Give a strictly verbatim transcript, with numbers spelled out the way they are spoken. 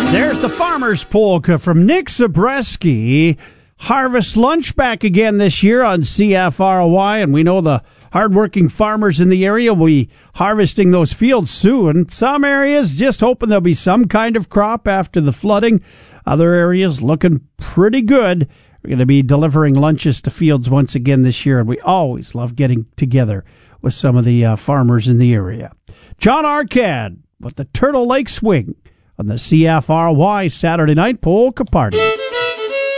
There's the Farmer's Polka from Nick Zabreski. Harvest Lunch back again this year on C F R Y, and we know the hardworking farmers in the area will be harvesting those fields soon. Some areas just hoping there'll be some kind of crop after the flooding. Other areas looking pretty good. We're going to be delivering lunches to fields once again this year, and we always love getting together with some of the uh, farmers in the area. John Arcad with the Turtle Lake Swing on the C F R Y Saturday Night Polka Party.